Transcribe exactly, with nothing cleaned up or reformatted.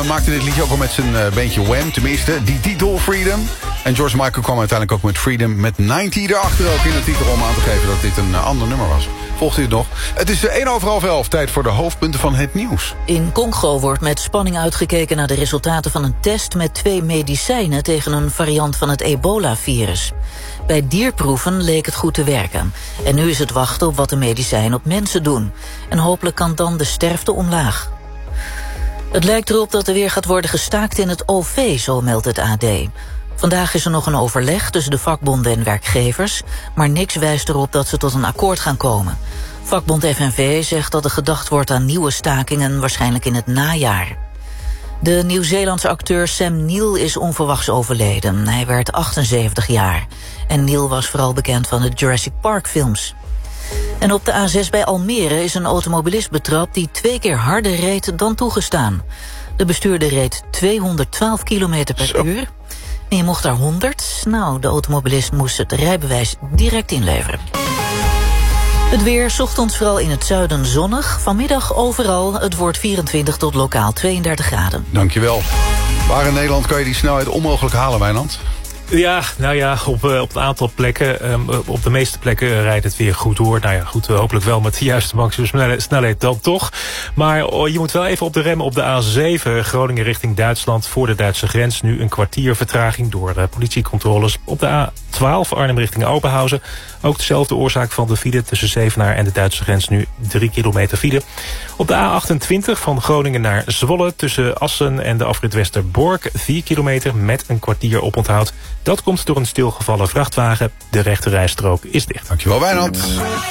maakte dit liedje ook al met zijn uh, beentje Wham, tenminste. Die titel, Freedom. En George Michael kwam uiteindelijk ook met Freedom met negentig erachter ook in de titel om aan te geven dat dit een uh, ander nummer was. Volgt u het nog? Het is één over half elf, tijd voor de hoofdpunten van het nieuws. In Congo wordt met spanning uitgekeken naar de resultaten van een test met twee medicijnen tegen een variant van het ebola-virus. Bij dierproeven leek het goed te werken. En nu is het wachten op wat de medicijnen op mensen doen. En hopelijk kan dan de sterfte omlaag. Het lijkt erop dat er weer gaat worden gestaakt in het O V, zo meldt het A D. Vandaag is er nog een overleg tussen de vakbonden en werkgevers, maar niks wijst erop dat ze tot een akkoord gaan komen. Vakbond F N V zegt dat er gedacht wordt aan nieuwe stakingen, waarschijnlijk in het najaar. De Nieuw-Zeelandse acteur Sam Neill is onverwachts overleden. Hij werd achtenzeventig jaar. En Neill was vooral bekend van de Jurassic Park films. En op de A zes bij Almere is een automobilist betrapt die twee keer harder reed dan toegestaan. De bestuurder reed tweehonderdtwaalf kilometer per Zo. uur. En je mocht daar honderd. Nou, de automobilist moest het rijbewijs direct inleveren. Het weer, 's ochtends vooral in het zuiden zonnig. Vanmiddag overal, het wordt vierentwintig tot lokaal tweeëndertig graden. Dankjewel. Waar in Nederland kan je die snelheid onmogelijk halen, Wijnand? Ja, nou ja, op, uh, op een aantal plekken, um, op de meeste plekken uh, rijdt het weer goed door. Nou ja, goed, uh, hopelijk wel met de juiste maximum snelheid dan toch. Maar oh, je moet wel even op de remmen op de A zeven, Groningen richting Duitsland, voor de Duitse grens. Nu een kwartier vertraging door uh, politiecontroles. Op de A twaalf, Arnhem richting Oberhausen. Ook dezelfde oorzaak van de file tussen Zevenaar en de Duitse grens, nu drie kilometer file. Op de A achtentwintig van Groningen naar Zwolle, tussen Assen en de afrit Westerbork, vier kilometer met een kwartier oponthoud. Dat komt door een stilgevallen vrachtwagen. De rechte rijstrook is dicht. Dankjewel, Wijnand.